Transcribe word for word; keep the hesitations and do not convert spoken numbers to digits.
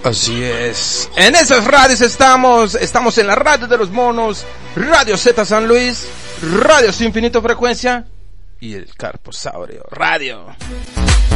Así es. En esas radios estamos. Estamos en la radio de los monos, Radio Z San Luis, Radio Sin Infinito Frecuencia y el Carposaurio Radio.